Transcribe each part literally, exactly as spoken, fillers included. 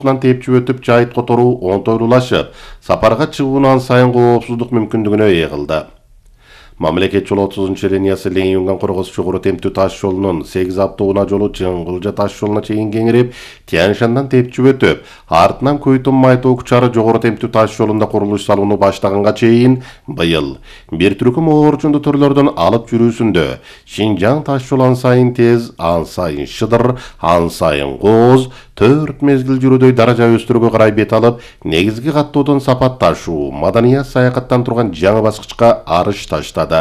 тепчип өтүп жайыт которуу оңтойлуулашып, сапарга чыгуунан сайын коопсуздук мүмкүндүгүнө ээ кылды. Мамлекет жолу отузунчу линиясы Ленин Кыргыз жогору темптүү таш жолунун сегиз автоунаа жолу Чыңгылжа таш жолуна чейин кеңирип, Тянь-Шандан тепчип өтүп, артынан Көйтөн Майтоок чары жогору темптүү таш жолунда курулуш салууну баштаганга чейин быйыл бир түркүм оорчунду төрлөрдөн алып жүрүүсүндө Шинжаң таш жолу ан сайын тез, ан сайын шыдыр, ан сайын кооз, төрт мезгил жүрүүдөй даража өстүрүүгө карай бет алып, негизги каттоодон сапатташуу, маданият саякаттан турган жаңы баскычка арыш таштады.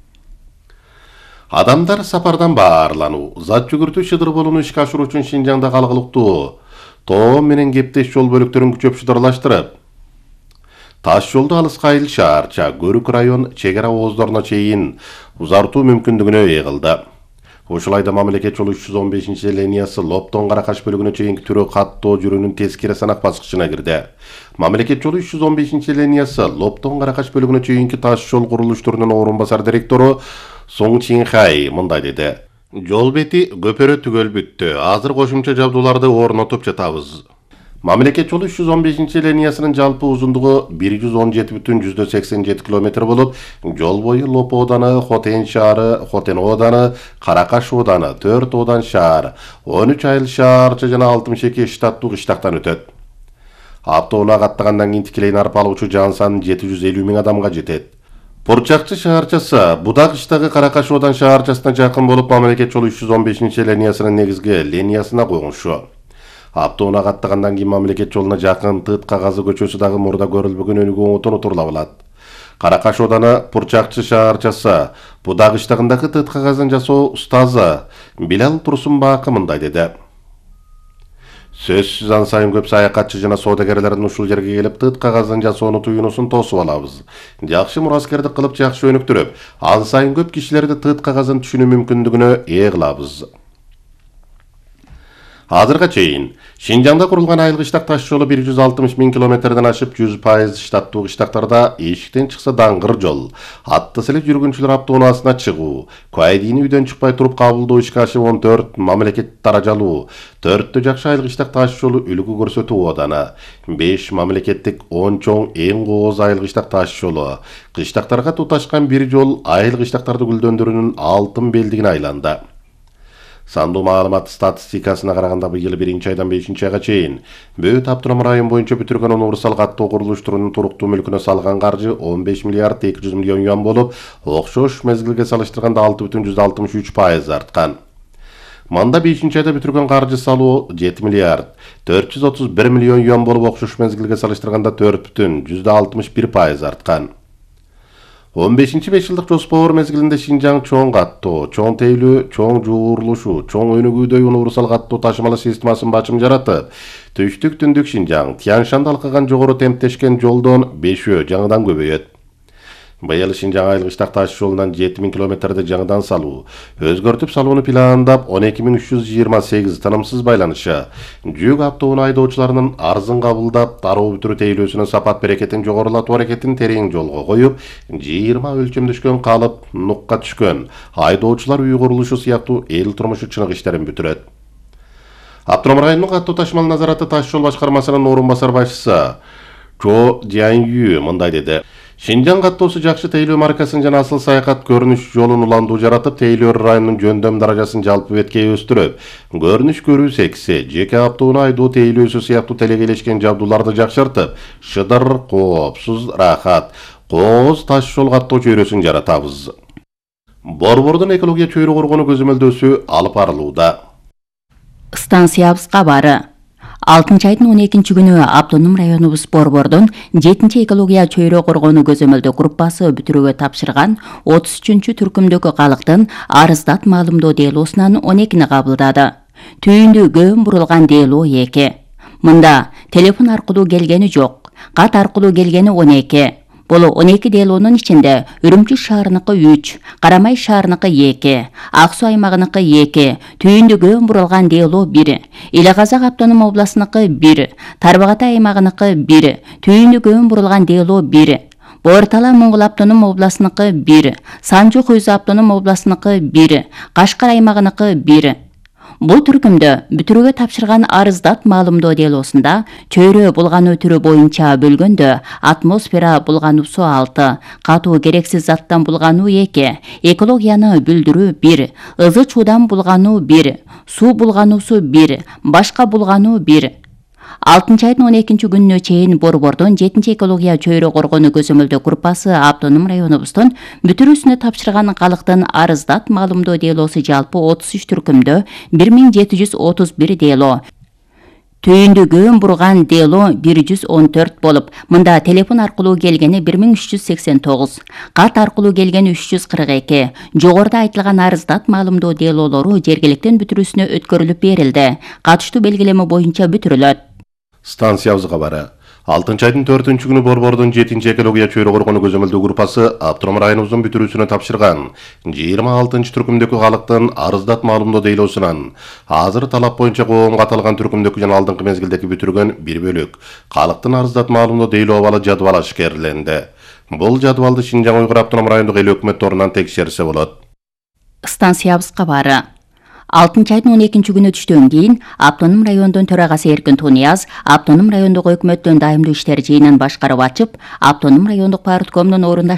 Адамдар сапардан баарлануу, зат жүгүртүү шыдыр болууну ишке ашыруу үчүн Шинжаңда калгылыктуу тоо менен кептеш жол бөлүктөрүн күчөп шыдырлаштырып, таш жолду алыска айыл шаарча, Көрүк район чек ара ооздоруна чейин узартуу мүмкүндүгүнө ээ кылды. Ушул айда мамлекет жолу үч жүз он бешинчи линиясы Лоптон Каракаш бөлүгүнө чейинки түрө каттоо жүрүүнүн тескери санак баскычына кирди. Мамлекет жолу үч жүз он бешинчи линиясы Лоптон Каракаш бөлүгүнө чейинки таш жол курулуштарынын орун басар директору Соң Чинхай мындай деди: Жол бети көпөрө түгөл бүттү. Азыр кошумча жабдууларды орнотуп жатабыз. Мамлекет жолу үч жүз он бешинчи линиясынын жалпы узундугу бир жүз он жети бүтүн жүздөн сексен жети километр болуп, жол бою Лоп ооданы, Хотен шаары, Хотен ооданы, Каракаш ооданы, төрт оодан шаар, он үч айыл шаарча жана алтымыш эки штаттуу кыштактан өтөт. Автоунаа каттагандан кийин тикелей нарп алуучу жан саны жети жүз элүү миң адамга жетет. Пурчакчы шаарчасы Буда кыштагы Каракаш оодан шаарчасына жакын болуп, мамлекет жолу үч жүз он бешинчи линиясынын негизги линиясына койгоншу. Автоунаа каттагандан кийин мамлекет жолуна жакын Тыт Кагазы көчөсү дагы мурда көрүлбөгөн өнүгүү оңотон утурула алат. Каракаш ооданы Пурчакчы шаарчасы Буда кыштагындагы Тыт Кагазын жасоо устазы Билал Турсунбаакы мындай деди: Сөзсүз ан сайын көп саякатчы жана соодагерлердин ушул жерге келип Тыт Кагазын жасоону туюнусун тосуп алабыз. Жакшы мураскердик кылып, жакшы өнүктүрүп, ан сайын көп кишилерди Тыт Кагазын түшүнүү мүмкүндүгүнө ээ кылабыз. Азырга чейин Шинжаңда курулган айыл кыштак таш жолу бир жүз алтымыш миң километрден ашып, жүз пайыз штаттуу кыштактарда эшиктен чыкса даңгыр жол, атты селек жүргүнчүлөр автоунаасына чыгуу, Куайдини үйдөн чыкпай туруп кабылдоо ишке ашып он төрт мамлекет даражалуу, төрттө жакшы айыл кыштак таш жолу үлгү көрсөтүү ооданы, беш мамлекеттик он чоң эң кооз айыл кыштак таш жолу, кыштактарга туташкан бир жол айыл кыштактарды гүлдөндүрүүнүн алтын белдигине айланды. Сандуу маалымат статистикасына караганда быйыл биринчи айдан бешинчи айга чейин Бөт автоном район боюнча бүтүргөн универсал каттоо курулуштарынын туруктуу мүлкүнө салган каржы он беш миллиард эки жүз миллион юан болуп, окшош мезгилге салыштырганда алты бүтүн жүз алтымыш үч пайыз арткан. Мында бешинчи айда бүтүргөн каржы салуу жети миллиард төрт жүз отуз бир миллион юан болуп, окшош мезгилге салыштырганда төрт бүтүн жүз алтымыш бир пайыз арткан. он бешинчи беш жылдык жоспор мезгилинде Шинжаң чоң каттоо, чоң тейлөө, чоң жуурулушу, чоң өнүгүүдөй универсал каттоо ташымалы системасын бачым жаратып, түштүк түндүк Шинжаң Тянь-Шанды алкаган жогору темптешкен жолдон бешөө жаңыдан көбөйөт. Быйыл Шинжаң айыл кыштак таш жолунан жети миң километрди жаңыдан салуу, өзгөртүп салууну пландап он эки миң үч жүз жыйырма сегиз тынымсыз байланышы, жүк автоунаа айдоочуларынын арзын кабылдап, тароо бүтүрүү тейлөөсүнүн сапат берекетин жогорулатуу аракетин терең жолго коюп, жыйырма өлчөмдөшкөн калып, нукка түшкөн айдоочулар үй курулушу сыяктуу эл турмушу чыныгы иштерин бүтүрөт. Автоном районунун каттоо ташмал назараты таш жол башкармасынын орун басар башчысы Чо Дянью мындай деди: Шинжаң каттоосу жакшы тейлөө маркасын жана асыл саякат көрүнүш жолун уландуу жаратып, тейлөө районунун жөндөм даражасын жалпы бетке өстүрүп, көрүнүш көрүү секси, жеке автоунаа айдоо тейлөөсү сыяктуу телегелешкен жабдууларды жакшыртып, шыдыр, коопсуз, рахат, кооз таш жол каттоо чөйрөсүн жаратабыз. Борбордун экология чөйрө коргонуу көзөмөлдөөсү алып барылууда. Станциябыз кабары. алтынчы айдын он экинчи күнү автоном районубуз Борбордун жетинчи экология чөйрө коргонуу көзөмөлдөө группасы бүтүрүүгө тапшырган отуз үчүнчү түркүмдөгү калктын арыздат маалымдоо делоосунан он экини кабылдады. Түйүндү көөн бурулган делоо эки. Мында телефон аркылуу келгени жок, кат аркылуу келгени он эки. Бул он эки делоонун ичинде Үрүмчү шаарыныкы үч, Карамай шаарыныкы эки, Ак Суу аймагыныкы эки, Түйүндү көөн бурулган делоо бир, Эле Казак автоном областыныкы бир, Тарбагатай аймагыныкы бир, Түйүндү көөн бурулган делоо бир, Боор-Тала Моңгол автоном областыныкы бир, Санжу Куйзу автоном областыныкы бир, Кашкар аймагыныкы бир. Бул түркүмдө бүтүрүүгө тапшырган арыздат маалымдоо делосунда чөйрө булгануу түрү боюнча бөлгөндө атмосфера булгануусу алты, катуу керексиз заттан булгануу эки, экологияны бүлдүрүү бир, ызы чуудан булгануу бир, суу булгануусу бир, башка булгануу бир. алтынчы айдын он экинчи күнүнө чейин Борбордун жетинчи экология чөйрө коргонуу көзөмөлдөө группасы автоном районубуздун бүтүрүүсүнө тапшырган калктын арыздат маалымдоо делосу жалпы отуз үч түркүмдө бир миң жети жүз отуз бир дело, түйүндүгүн бурган дело бир жүз он төрт болуп, мында телефон аркылуу келгени бир миң үч жүз сексен тогуз, кат аркылуу келгени үч жүз кырк эки, жогоруда айтылган арыздат маалымдоо делолору жергиликтин бүтүрүүсүнө өткөрүлүп берилди. Катыштуу белгилеме боюнча бүтүрүлөт. Станциябыз кабары. алтынчы айдын төртүнчү күнү Борбордун жетинчи экология чөйрө коргонуу көзөмөлдөө группасы автоном районубуздун бүтүрүүсүнө тапшырган жыйырма алтынчы түркүмдөгү калктын арыздат маалымдоо дейлоосунан азыр талап боюнча коомго аталган түркүмдөгү жана алдыңкы мезгилдеги бүтүргөн бир бөлүк калктын арыздат маалымдоо дейлөө абалы жадвал ашкерленди. Бул жадвалды Шинжаң Уйгур автоном райондук эл өкмөт торунан текшерсе болот. Станциябыз кабары. алтынчы айдын он экинчи күнү түштөн кийин автоном райондун төрагасы Эркин Тунияз автоном райондук өкмөттүн дайымдуу иштер жыйынын башкарып ачып, автоном райондук парткомдун орундаштыгы